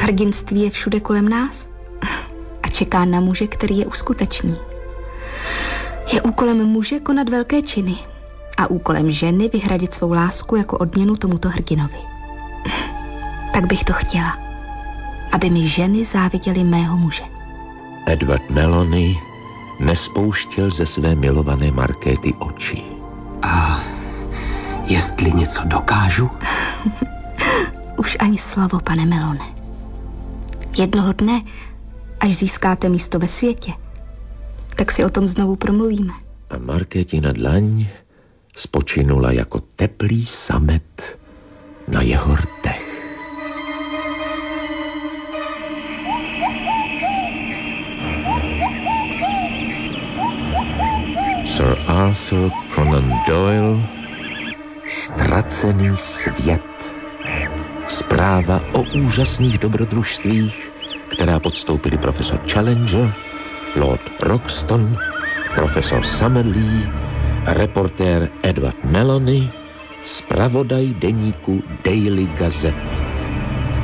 Hrdinství je všude kolem nás a čeká na muže, který je uskuteční. Je úkolem muže konat velké činy a úkolem ženy vyhradit svou lásku jako odměnu tomuto hrdinovi. Tak bych to chtěla, aby mi ženy záviděly mého muže. Edward Meloni nespouštěl ze své milované Markéty oči. A jestli něco dokážu? Už ani slovo, pane Melone. Jednoho dne, až získáte místo ve světě, tak si o tom znovu promluvíme. A Markétina dlaň spočinula jako teplý samet na jeho rtech. Sir Arthur Conan Doyle, Ztracený svět. Zpráva o úžasných dobrodružstvích, která podstoupili profesor Challenger, Lord Roxton, profesor Summerlee, reportér Edward Meloni, zpravodaj deníku Daily Gazette.